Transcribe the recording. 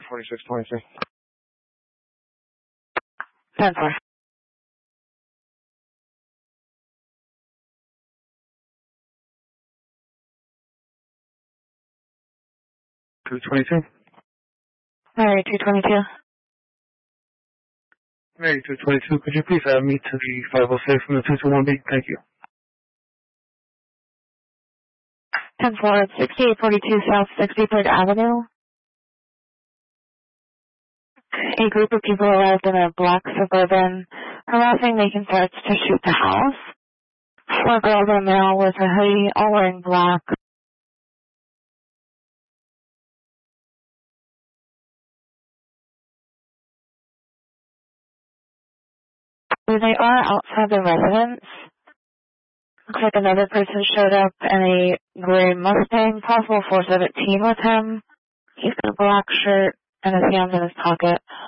4623. 10-4. 222. Mary 222. Mary 222, could you please have me to the 506 from the 221B? Thank you. 10-4, 6842 South 63rd Avenue. A group of people arrived in a black Suburban, harassing, making threats to shoot the house. 4 girls and a male with a hoodie, all wearing black. They are outside the residence. Looks like another person showed up in a gray Mustang, possible 417 with him. He's got a black shirt and his hands in his pocket.